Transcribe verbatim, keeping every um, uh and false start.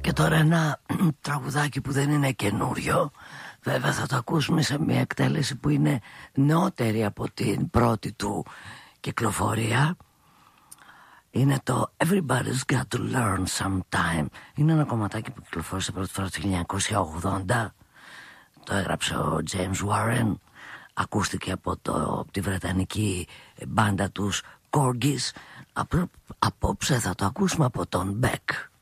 Και τώρα ένα τραγουδάκι που δεν είναι καινούριο. Βέβαια θα το ακούσουμε σε μια εκτέλεση που είναι νεότερη από την πρώτη του κυκλοφορία. Είναι το Everybody's Got to Learn Sometime. Είναι ένα κομματάκι που κυκλοφόρησε πρώτη φορά το χίλια εννιακόσια ογδόντα. Το έγραψε ο James Warren. Ακούστηκε από, το, από τη βρετανική μπάντα τους Corgis. Απόψε θα το ακούσουμε από τον Beck.